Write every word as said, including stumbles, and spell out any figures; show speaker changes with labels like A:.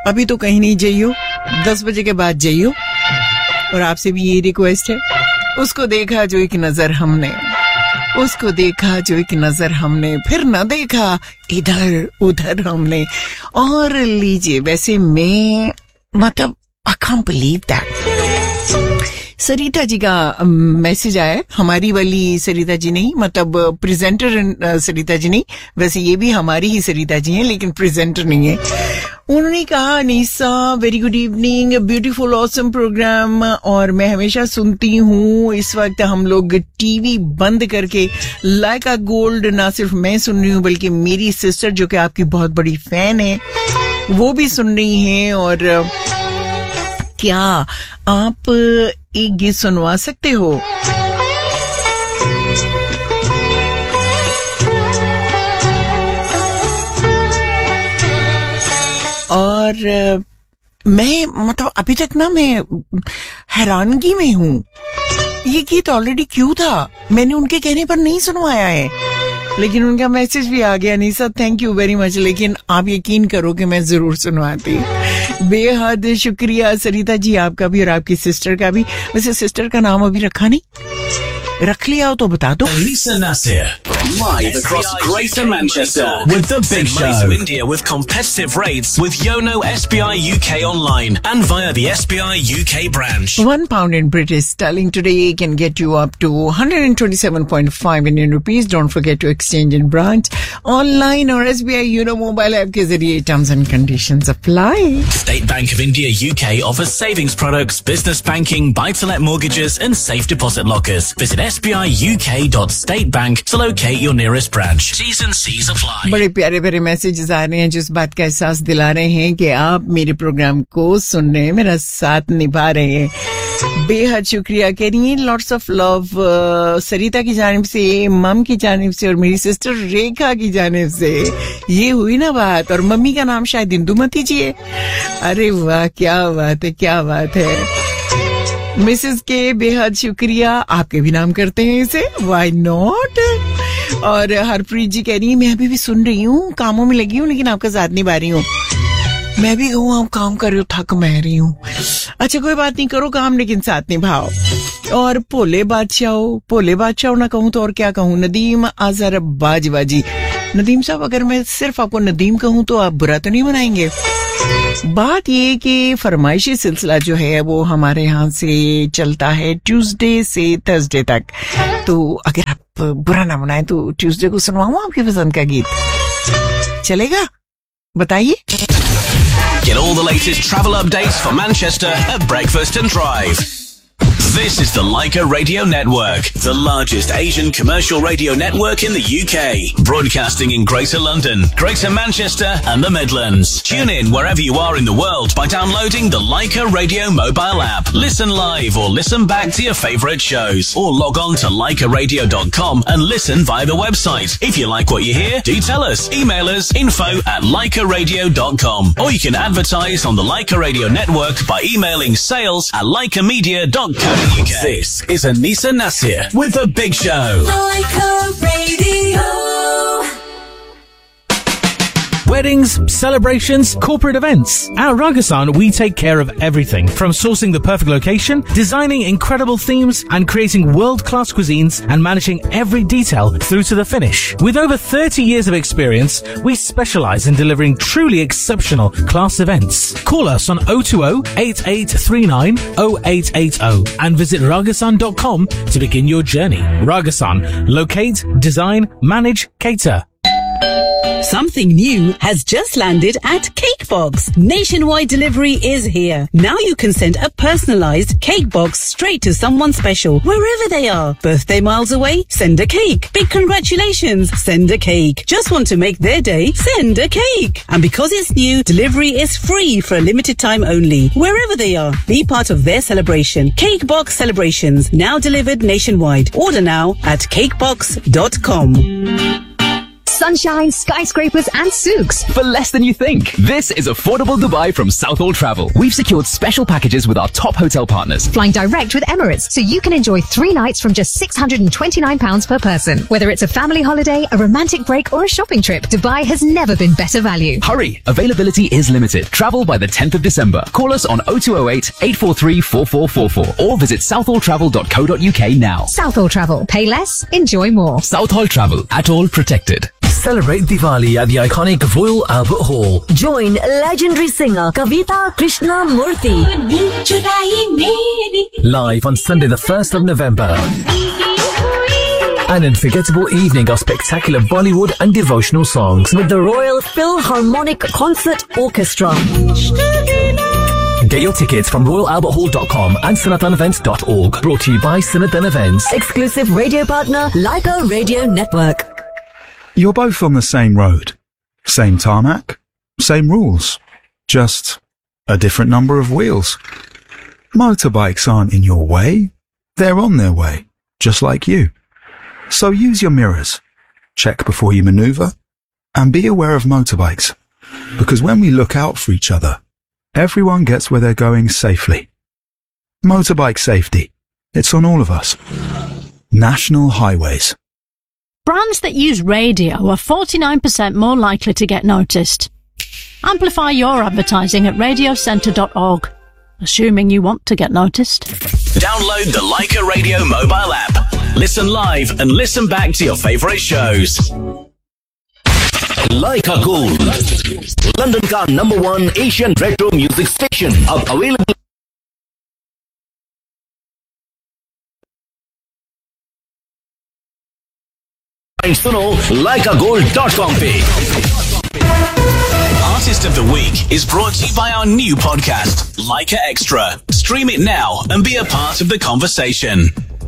A: अभी तो कहीं नहीं जाइयो, दस बजे के बाद जाइयो। और आपसे भी ये रिक्वेस्ट है, उसको देखा जो एक नजर हमने, उसको देखा जो एक नजर हमने, फिर न देखा इधर उधर हमने। और लीजिए, वैसे मैं मतलब I can't believe that Sarita ji का मैसेज आया, हमारी वाली सरिता जी नहीं, मतलब प्रेजेंटर सरिता जी नहीं, वैसे ये भी हमारी ही सरिता जी हैं लेकिन प्रेजेंटर नहीं है। उन्होंने कहा, Anisa very good evening, beautiful awesome programme, और मैं हमेशा सुनती हूँ। इस वक्त हम लोग टीवी बंद करके लाइक अ गोल्ड ना सिर्फ मैं सुन रही हूँ बल्कि मेरी सिस्टर जो कि आपकी बहुत बड़ी फैन है वो भी सुन रही हैं। और क्या आप एक गीत सुनवा सकते हो? और मैं मतलब अभी तक ना मैं हैरानगी में हूँ, ये गीत ऑलरेडी क्यों था, मैंने उनके कहने पर नहीं सुनवाया है, लेकिन उनका मैसेज भी आ गया। निशा थैंक यू वेरी मच, लेकिन आप यकीन करो कि मैं जरूर सुनवाती। बेहद शुक्रिया सरिता जी आपका भी और आपकी सिस्टर का भी। वैसे सिस्टर का नाम अभी रखा नहीं, रख लिया हो तो बता दो।
B: Lisa Nasir, live across Greater Manchester with the big show. Money to India with competitive rates with Yono S B I U K online and via the S B I U K branch.
A: One pound in British sterling today can get you up to one hundred twenty-seven point five Indian rupees. Don't forget to exchange in branch, online or S B I Yono mobile app के जरिए. Terms and conditions apply.
B: State Bank of India U K offers savings products, business banking, buy-to-let mortgages and safe deposit lockers. Visit S B I U K dot state bank to locate your nearest branch. T's and C's apply.
A: बड़े प्यारे प्यारे messages आ रहे हैं जो इस बात का एहसास दिला रहे हैं कि आप मेरे प्रोग्राम को सुन रहे हैं, मेरा साथ निभा रहे हैं। बेहद शुक्रिया कह रही हैं। लॉट्स ऑफ लव सरिता की जानिब से, मम की जानिब से और मेरी सिस्टर रेखा की जानिब से। ये हुई ना बात। और मम्मी का नाम शायद इंदुमती जी है। अरे वाह, क्या बात है, क्या बात है। मिसेस के बेहद शुक्रिया, आपके भी नाम करते हैं इसे, व्हाई नॉट। और हरप्रीत जी कह रही है मैं अभी भी सुन रही हूँ, कामों में लगी हूँ लेकिन आपका साथ निभा रही हूँ। मैं भी कहूँ आप काम कर रही हो, थक मैं रही हूँ। अच्छा कोई बात नहीं, करो काम लेकिन साथ निभाओ। और भोले बादशाह, भोले बादशाह ना कहूँ तो और क्या कहूँ, नदीम आजर बाजवाजी। नदीम साहब अगर मैं सिर्फ आपको नदीम कहूँ तो आप बुरा तो नहीं बनाएंगे? बात ये कि फरमाइशी सिलसिला जो है वो हमारे यहाँ से चलता है ट्यूसडे से थर्सडे तक, तो अगर आप बुरा ना मनाएं तो ट्यूसडे को सुनवाऊं आपकी पसंद का गीत, चलेगा? बताइए।
B: Get all the latest travel updates for Manchester at Breakfast and Drive. This is the Leica Radio Network, the largest Asian commercial radio network in the U K, broadcasting in Greater London, Greater Manchester and the Midlands. Tune in wherever you are in the world by downloading the Leica Radio mobile app. Listen live or listen back to your favourite shows, or log on to leica radio dot com and listen via the website. If you like what you hear, do tell us. Email us info at leica radio dot com, or you can advertise on the Leica Radio Network by emailing sales at leica media dot co. This is Anisa Nasir with The Big Show.
C: Leica Radio.
D: Weddings, celebrations, corporate events. At Ragasan, we take care of everything from sourcing the perfect location, designing incredible themes, and creating world-class cuisines, and managing every detail through to the finish. With over thirty years of experience, we specialize in delivering truly exceptional class events. Call us on oh two oh, eight eight three nine, oh eight eight oh and visit ragasan dot com to begin your journey. Ragasan. Locate, design, manage, cater.
E: Something new has just landed at Cakebox. Nationwide delivery is here. Now you can send a personalized cake box straight to someone special, wherever they are. Birthday miles away? Send a cake. Big congratulations? Send a cake. Just want to make their day? Send a cake. And because it's new, delivery is free for a limited time only. Wherever they are, be part of their celebration. Cakebox Celebrations, now delivered nationwide. Order now at cakebox dot com.
F: sunshine, skyscrapers and souks.
G: For less than you think. This is affordable Dubai from Southall Travel. We've secured special packages with our top hotel partners.
F: Flying direct with Emirates, so you can enjoy three nights from just six hundred twenty-nine pounds per person. Whether it's a family holiday, a romantic break or a shopping trip, Dubai has never been better value.
G: Hurry! Availability is limited. Travel by the tenth of December. Call us on oh two oh eight, eight four three, four four four four or visit southall travel dot co dot uk now.
F: Southall Travel. Pay less, enjoy more.
G: Southall Travel. At all protected.
H: Celebrate Diwali at the iconic Royal Albert Hall.
I: Join legendary singer Kavita Krishnamurthy.
H: Live on Sunday the first of November. An unforgettable evening of spectacular Bollywood and devotional songs
I: with the Royal Philharmonic Concert Orchestra.
H: Get your tickets from royal albert hall dot com and sanatan events dot org. Brought to you by Sanatan Events.
I: Exclusive radio partner, Leica Radio Network.
J: You're both on the same road. Same tarmac. Same rules. Just a different number of wheels. Motorbikes aren't in your way. They're on their way, just like you. So use your mirrors. Check before you maneuver. And be aware of motorbikes. Because when we look out for each other, everyone gets where they're going safely. Motorbike safety. It's on all of us. National Highways.
K: Brands that use radio are forty-nine percent more likely to get noticed. Amplify your advertising at radio centre dot org, assuming you want to get noticed.
B: Download the Leica Radio mobile app. Listen live and listen back to your favourite shows.
L: Leica Gold, London ka number one Asian retro music station. Ab available. सुनो leica gold dot com पे.
B: Artist of the Week is brought to you by our new podcast, Leica Extra. Stream it now and be a part of the conversation.